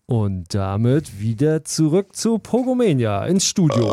Und damit wieder zurück zu Pogomania ins Studio.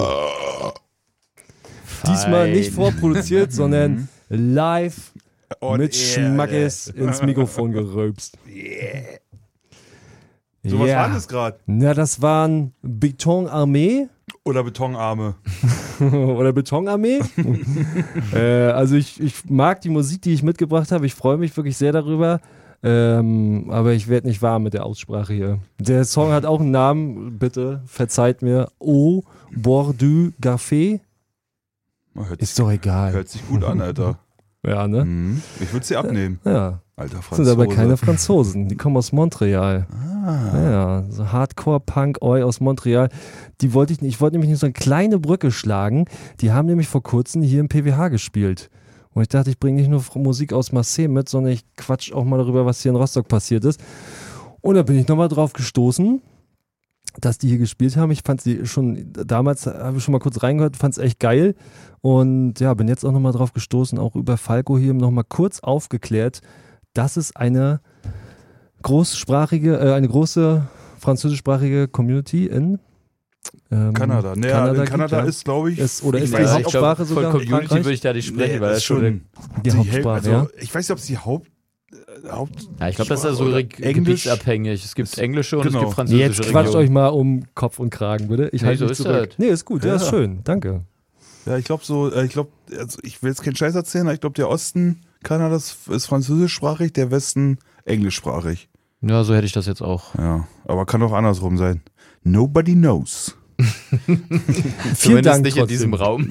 Diesmal nicht vorproduziert, sondern live mit Schmackes ins Mikrofon gerülpst. Yeah. So, was war das gerade? Na, das waren Betonarmee. Oder Betonarme. Oder Betonarmee. Also ich mag die Musik, die ich mitgebracht habe. Ich freue mich wirklich sehr darüber. Aber ich werde nicht warm mit der Aussprache hier. Der Song hat auch einen Namen, bitte verzeiht mir. Au bord du café. Ist doch egal. Hört sich gut an, Alter. Ja, ne? Ich würde sie abnehmen. Ja. Alter Franzose. Sind aber keine Franzosen. Die kommen aus Montreal. Ja, so Hardcore-Punk aus Montreal. Ich wollte nämlich nicht so eine kleine Brücke schlagen. Die haben nämlich vor kurzem hier im PWH gespielt. Und ich dachte, ich bringe nicht nur Musik aus Marseille mit, sondern ich quatsch auch mal darüber, was hier in Rostock passiert ist. Und da bin ich nochmal drauf gestoßen, dass die hier gespielt haben. Ich fand sie schon, damals habe ich schon mal kurz reingehört, fand es echt geil. Und ja, bin jetzt auch nochmal drauf gestoßen, auch über Falco hier nochmal kurz aufgeklärt, dass es eine große französischsprachige Community in Kanada. Kanada gibt, ist, glaube ich, ist die Hauptsprache sogar. Von Community würde ich da nicht sprechen, weil das ist schon die Hauptsprache. Also, ich weiß nicht, ob es die Haupt. Ja, ich glaube, das ist ja so gebietsabhängig. Es gibt englische und es gibt französische Jetzt quatscht euch mal um Kopf und Kragen, bitte. Ich halte mich zurück. Nee, ist gut, der ist schön. Danke. Ja, ich glaube ich will jetzt keinen Scheiß erzählen, aber ich glaube, der Osten Kanadas ist französischsprachig, der Westen englischsprachig. Ja, so hätte ich das jetzt auch. Ja, aber kann auch andersrum sein. Nobody knows. Vielen Dank nicht in diesem Raum.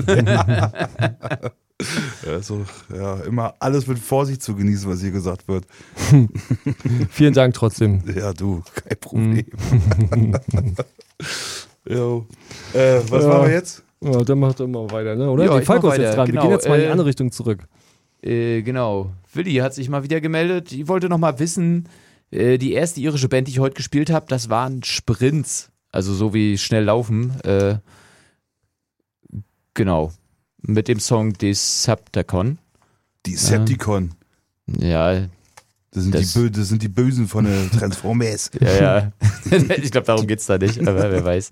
Also, ja, immer alles mit Vorsicht zu genießen, was hier gesagt wird. Vielen Dank trotzdem. Ja, du, kein Problem. Jo. Was machen wir jetzt? Ja, dann macht er mal weiter, ne? Oder? Ja, die Falco ist jetzt dran. Genau, wir gehen jetzt mal in die andere Richtung zurück. Genau. Willi hat sich mal wieder gemeldet. Ich wollte noch mal wissen, die erste irische Band, die ich heute gespielt habe, das waren Sprints. Also so wie schnell laufen. Genau. Mit dem Song Decepticon. Decepticon. Ja. Das sind die Bösen von Transformers. Ja. Ich glaube, darum geht's da nicht, aber wer weiß.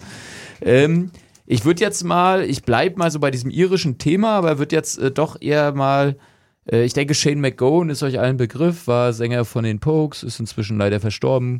Ich bleibe mal so bei diesem irischen Thema, aber würde jetzt doch eher mal, ich denke, Shane MacGowan ist euch allen Begriff, war Sänger von den Pogues, ist inzwischen leider verstorben.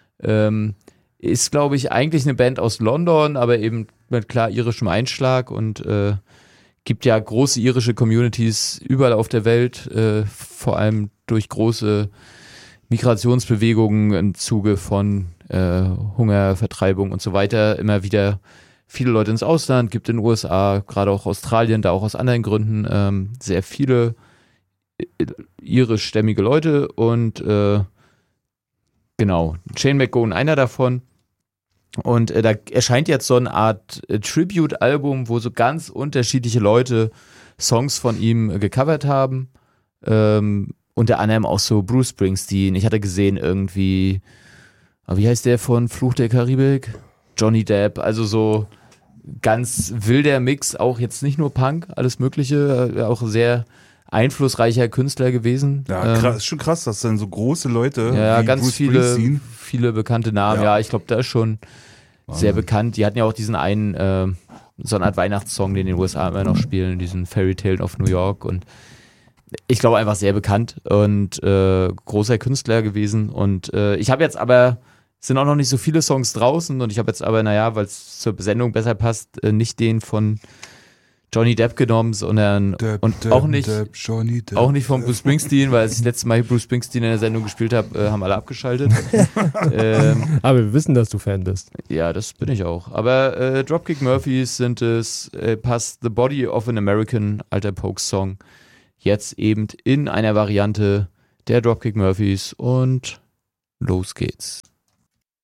Ist, glaube ich, eigentlich eine Band aus London, aber eben mit klar irischem Einschlag und gibt ja große irische Communities überall auf der Welt, vor allem durch große Migrationsbewegungen im Zuge von Hunger, Vertreibung und so weiter. Immer wieder viele Leute ins Ausland, gibt in den USA, gerade auch Australien, da auch aus anderen Gründen sehr viele irischstämmige Leute und genau, Shane MacGowan einer davon. Und da erscheint jetzt so eine Art Tribute-Album, wo so ganz unterschiedliche Leute Songs von ihm gecovert haben. Unter anderem auch so Bruce Springsteen. Ich hatte gesehen irgendwie, wie heißt der von Fluch der Karibik? Johnny Depp. Also so ganz wilder Mix, auch jetzt nicht nur Punk, alles Mögliche, auch sehr einflussreicher Künstler gewesen. Ja, krass, ist schon krass, dass dann so große Leute wie ganz Bruce Springsteen. viele bekannte Namen. Ja, ich glaube, da ist schon sehr bekannt. Die hatten ja auch diesen einen, so eine Art Weihnachtssong, den in den USA immer noch spielen, diesen Fairy Tale of New York und ich glaube einfach sehr bekannt und großer Künstler gewesen und ich habe jetzt aber, es sind auch noch nicht so viele Songs draußen und ich habe jetzt aber, weil es zur Sendung besser passt, nicht den von Johnny Depp genommen, sondern auch nicht von Bruce Springsteen, weil als ich das letzte Mal Bruce Springsteen in der Sendung gespielt habe, haben alle abgeschaltet. Aber wir wissen, dass du Fan bist. Ja, das bin ich auch. Aber Dropkick Murphys sind es, passt The Body of an American, alter Pogues-Song, jetzt eben in einer Variante der Dropkick Murphys und los geht's.